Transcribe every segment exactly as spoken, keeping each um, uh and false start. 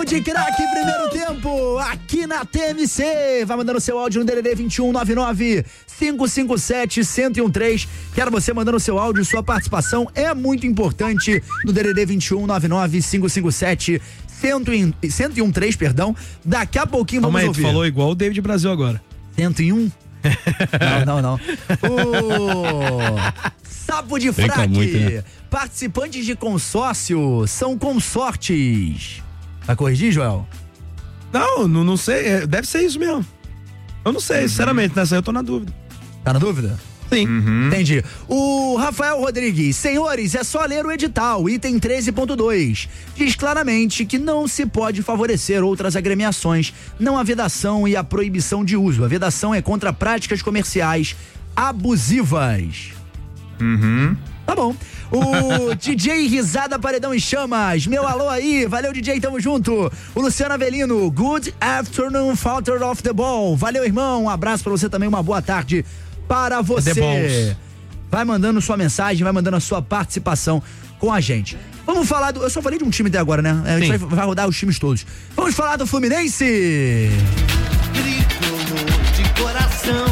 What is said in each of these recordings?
de craque, primeiro tempo, aqui na T M C. Vai mandando seu áudio no D D D vinte e um, nove nove, cinco cinco sete, um zero um três. Quero você mandando seu áudio, sua participação é muito importante no D D D vinte e um, nove nove, cinco cinco sete, um zero um três, perdão. Daqui a pouquinho vamos Calma aí, ouvir. tu falou igual o David Brasil agora. cento e um? Não, não, não. O Sapo de Brinca Fraque. muito, né? Participantes de consórcio são consortes. Vai corrigir, Joel? Não, não, não sei. é, Deve ser isso mesmo. Eu não sei, sinceramente, nessa aí eu tô na dúvida. Tá na dúvida? Sim. Entendi. O Rafael Rodrigues, senhores, é só ler o edital, item treze ponto dois. Diz claramente que não se pode favorecer outras agremiações, não a vedação e a proibição de uso. A vedação é contra práticas comerciais abusivas. Uhum. Tá bom. O D J Risada Paredão em Chamas, meu alô aí, valeu D J, tamo junto. O Luciano Avelino, good afternoon, Falter of the Ball. Valeu, irmão, um abraço pra você também, uma boa tarde para você. Vai mandando sua mensagem, vai mandando a sua participação com a gente. Vamos falar do... Eu só falei de um time até agora, né? A gente vai, vai rodar os times todos. Vamos falar do Fluminense. Tricolor de coração,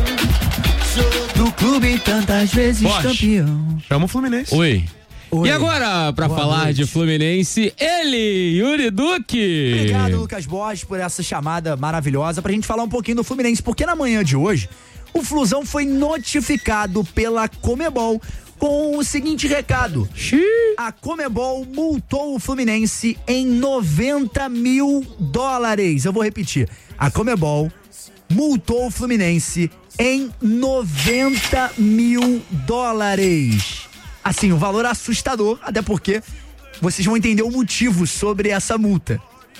sou Do clube tantas vezes Bosch. campeão. Chama o Fluminense. Oi. Oi. E agora, pra Boa falar noite. de Fluminense, ele, Yuri Duque. Obrigado, Lucas Borges, por essa chamada maravilhosa pra gente falar um pouquinho do Fluminense, porque na manhã de hoje, o Flusão foi notificado pela Comebol com o seguinte recado. A Comebol multou o Fluminense em noventa mil dólares. Eu vou repetir. A Comebol multou o Fluminense em noventa mil dólares. Assim, um valor assustador, até porque vocês vão entender o motivo sobre essa multa.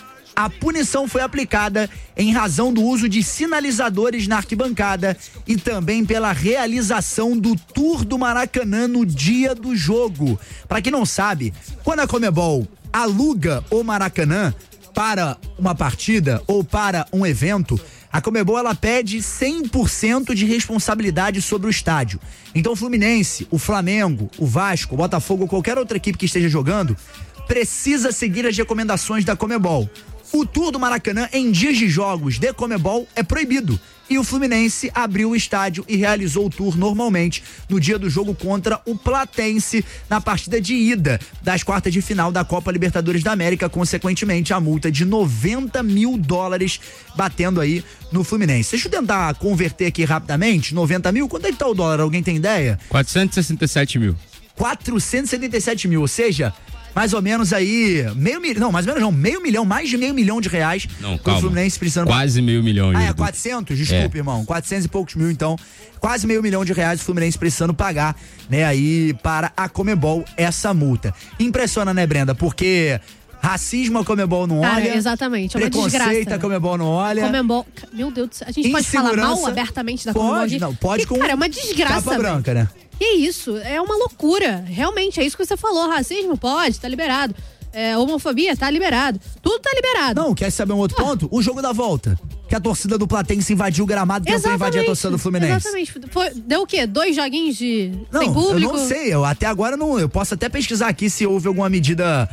A punição foi aplicada em razão do uso de sinalizadores na arquibancada e também pela realização do Tour do Maracanã no dia do jogo. Para quem não sabe, quando a Comebol aluga o Maracanã para uma partida ou para um evento, a Comebol ela pede cem por cento de responsabilidade sobre o estádio. Então o Fluminense, o Flamengo, o Vasco, o Botafogo ou qualquer outra equipe que esteja jogando precisa seguir as recomendações da Comebol. O Tour do Maracanã em dias de jogos de Comebol é proibido. E o Fluminense abriu o estádio e realizou o tour normalmente no dia do jogo contra o Platense na partida de ida das quartas de final da Copa Libertadores da América. Consequentemente, a multa de noventa mil dólares batendo aí no Fluminense. Deixa eu tentar converter aqui rapidamente. noventa mil, quanto é que tá o dólar? Alguém tem ideia? quatrocentos e sessenta e sete mil. quatrocentos e setenta e sete mil, ou seja, mais ou menos aí, meio milhão, não, mais ou menos não, meio milhão, mais de meio milhão de reais. Não, o calma. Fluminense precisando... Quase meio milhão. Ah, Yuri é, Duque. quatrocentos? Desculpa, É. irmão, quatrocentos e poucos mil, então, quase meio milhão de reais o Fluminense precisando pagar, né, aí para a Comebol essa multa. Impressiona, né, Brenda, porque... Racismo a Comebol não Cara, olha. exatamente, é uma Preconceito desgraça. a Comebol não olha. Comebol, meu Deus do céu, a gente pode falar Insegurança. mal abertamente da Pode, Comebol aqui? não, pode Porque, com cara, é uma desgraça. capa velho. branca, né? Que isso, é uma loucura. Realmente, é isso que você falou. Racismo pode, tá liberado. É, homofobia, tá liberado. Tudo tá liberado. Não, quer saber um outro ponto? O jogo da volta. Que a torcida do Platense invadiu o gramado e tentou invadir a torcida do Fluminense. Exatamente. Foi, deu o quê? Dois joguinhos de Não, sem público? eu não sei, eu até agora não, eu posso até pesquisar aqui se houve alguma medida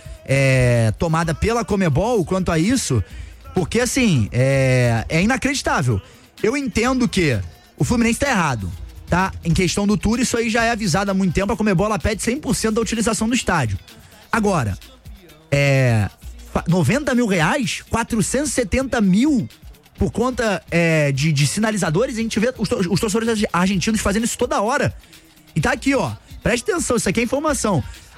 é, tomada pela Comebol quanto a isso, porque assim, é, é inacreditável. Eu entendo que o Fluminense tá errado, tá? Em questão do tour, isso aí já é avisado há muito tempo, a Comebol ela pede cem por cento da utilização do estádio. Agora, é, noventa mil reais, quatrocentos e setenta mil por conta é, de, de sinalizadores, a gente vê os, os torcedores argentinos fazendo isso toda hora. E tá aqui, ó. Preste atenção, isso aqui é informação.